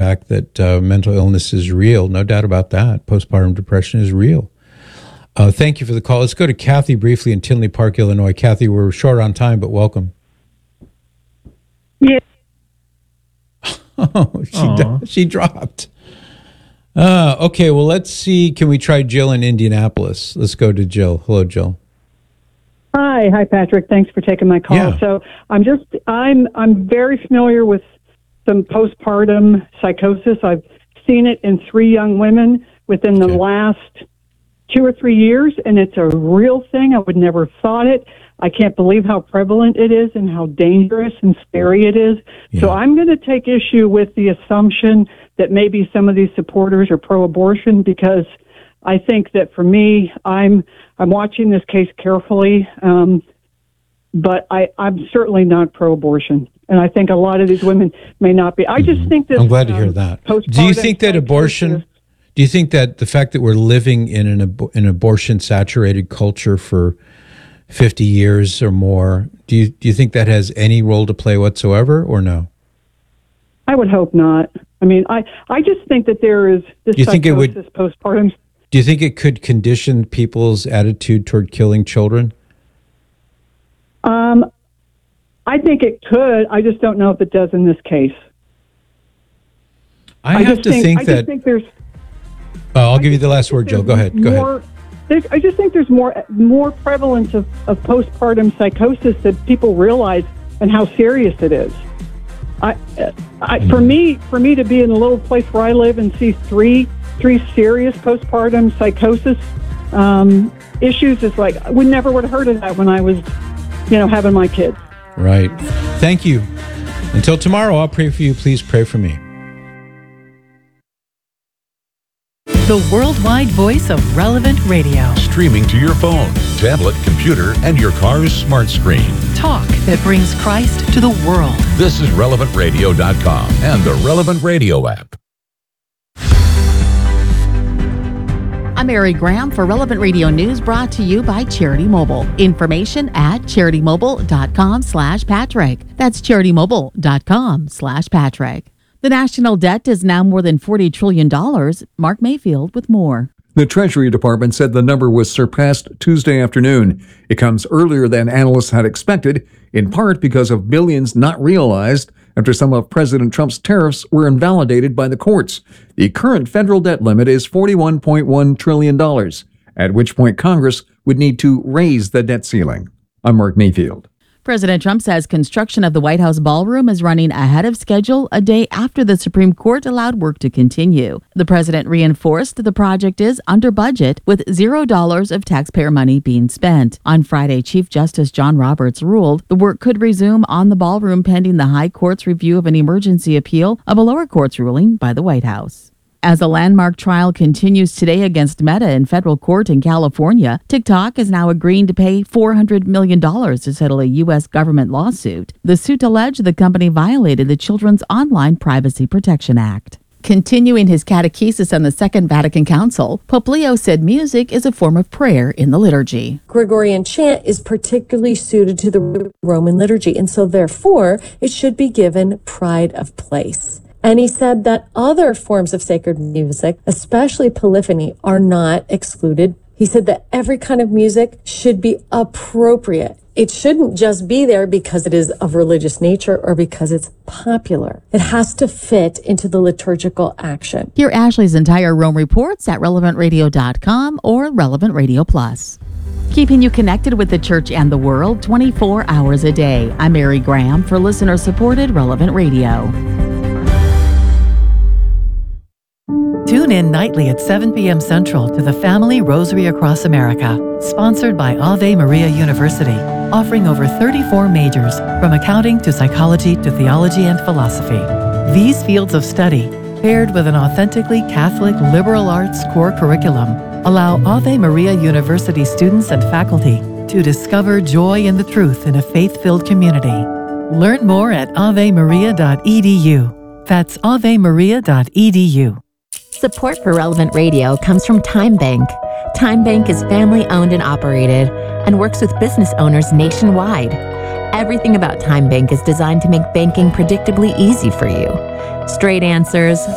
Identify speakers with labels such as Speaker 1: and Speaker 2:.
Speaker 1: fact that mental illness is real. No doubt about that. Postpartum depression is real. Thank you for the call. Let's go to Kathy briefly in Tinley Park, Illinois. Kathy, we're short on time, but welcome.
Speaker 2: Yeah.
Speaker 1: Oh, she dropped. Okay, well, let's see. Can we try Jill in Indianapolis? Let's go to Jill. Hello, Jill.
Speaker 2: Hi, Patrick. Thanks for taking my call.
Speaker 1: Yeah.
Speaker 2: So I'm very familiar with some postpartum psychosis. I've seen it in 3 young women within the last 2 or 3 years, and it's a real thing. I would never have thought it. I can't believe how prevalent it is and how dangerous and scary it is. Yeah. So I'm going to take issue with the assumption that maybe some of these supporters are pro-abortion, because I think that for me, I'm watching this case carefully, but I'm certainly not pro-abortion. And I think a lot of these women may not be. I just think that...
Speaker 1: I'm glad to hear that. Do you think that abortion... Do you think that the fact that we're living in an abortion-saturated culture for 50 years or more, do you think that has any role to play whatsoever, or no?
Speaker 2: I would hope not. I mean, I just think that there is this psychosis postpartum.
Speaker 1: Do you think it could condition people's attitude toward killing children?
Speaker 2: I think it could. I just don't know if it does in this case.
Speaker 1: I just think there's... I'll give you the last word, Jill. Go ahead.
Speaker 2: I just think there's more prevalence of postpartum psychosis that people realize, and how serious it is. For me to be in a little place where I live and see three serious postpartum psychosis issues is like, we never would have heard of that when I was, having my kids.
Speaker 1: Right. Thank you. Until tomorrow, I'll pray for you. Please pray for me.
Speaker 3: The worldwide voice of Relevant Radio.
Speaker 4: Streaming to your phone, tablet, computer, and your car's smart screen.
Speaker 3: Talk that brings Christ to the world.
Speaker 4: This is RelevantRadio.com and the Relevant Radio app.
Speaker 5: I'm Mary Graham for Relevant Radio News, brought to you by Charity Mobile. Information at CharityMobile.com/Patrick. That's CharityMobile.com/Patrick. The national debt is now more than $40 trillion. Mark Mayfield with more.
Speaker 6: The Treasury Department said the number was surpassed Tuesday afternoon. It comes earlier than analysts had expected, in part because of billions not realized after some of President Trump's tariffs were invalidated by the courts. The current federal debt limit is $41.1 trillion, at which point Congress would need to raise the debt ceiling. I'm Mark Mayfield.
Speaker 5: President Trump says construction of the White House ballroom is running ahead of schedule a day after the Supreme Court allowed work to continue. The president reinforced the project is under budget, with $0 of taxpayer money being spent. On Friday, Chief Justice John Roberts ruled the work could resume on the ballroom pending the High Court's review of an emergency appeal of a lower court's ruling by the White House. As a landmark trial continues today against Meta in federal court in California, TikTok is now agreeing to pay $400 million to settle a U.S. government lawsuit. The suit alleged the company violated the Children's Online Privacy Protection Act. Continuing his catechesis on the Second Vatican Council, Pope Leo said music is a form of prayer in the liturgy.
Speaker 7: Gregorian chant is particularly suited to the Roman liturgy, and so therefore it should be given pride of place. And he said that other forms of sacred music, especially polyphony, are not excluded. He said that every kind of music should be appropriate. It shouldn't just be there because it is of religious nature or because it's popular. It has to fit into the liturgical action.
Speaker 5: Hear Ashley's entire Rome reports at relevantradio.com or Relevant Radio Plus. Keeping you connected with the church and the world 24 hours a day. I'm Mary Graham for listener-supported Relevant Radio.
Speaker 3: Tune in nightly at 7 p.m. Central to the Family Rosary Across America, sponsored by Ave Maria University, offering over 34 majors, from accounting to psychology to theology and philosophy. These fields of study, paired with an authentically Catholic liberal arts core curriculum, allow Ave Maria University students and faculty to discover joy in the truth in a faith-filled community. Learn more at avemaria.edu. That's avemaria.edu.
Speaker 8: Support for Relevant Radio comes from Time Bank. Time Bank is family-owned and operated and works with business owners nationwide. Everything about Time Bank is designed to make banking predictably easy for you. Straight answers,